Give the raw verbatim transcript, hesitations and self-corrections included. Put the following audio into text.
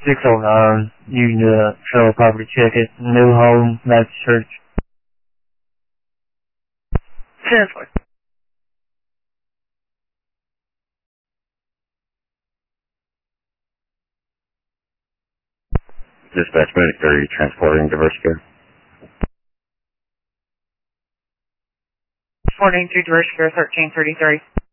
six oh nine, you can do a trail property check at New Home Baptist Church. ten four. Dispatch medic, are you transporting diverse care? Transporting to Diverse Care thirteen thirty-three.